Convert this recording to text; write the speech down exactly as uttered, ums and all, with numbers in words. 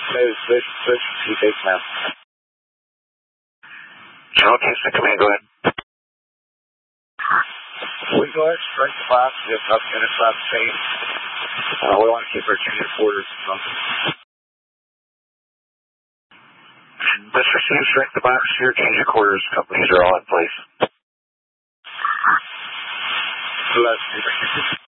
Move, push, push, two base now. Channel Houston, come in, go ahead. We go ahead, strike the box, we have enough units on space. Uh, we want to keep our junior quarters or something. This receives strike the box, your junior quarters companies are all in place. Let's see.